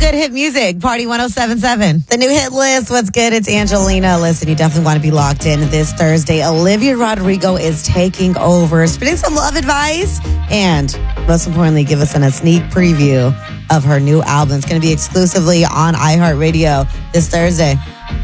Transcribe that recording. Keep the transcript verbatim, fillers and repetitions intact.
good hit music. Party one oh seven point seven. The new hit list. What's good? It's Angelina. Listen, you definitely want to be locked in this Thursday. Olivia Rodrigo is taking over, spitting some love advice, and most importantly, give us a sneak preview of her new album. It's going to be exclusively on iHeartRadio this Thursday.